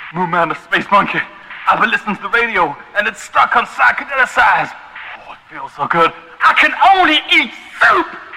Moon Man the Space Monkey. I've been listening to the radio, and it's stuck on psychedelicized. Oh, it feels so good. I can only eat soup!